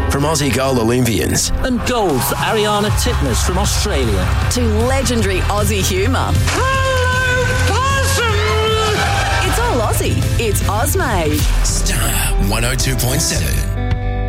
from Aussie goal Olympians. And goals for Ariana Titmus from Australia. To legendary Aussie humour. Hello, possum! It's all Aussie. It's Ozmade. Star 102.7.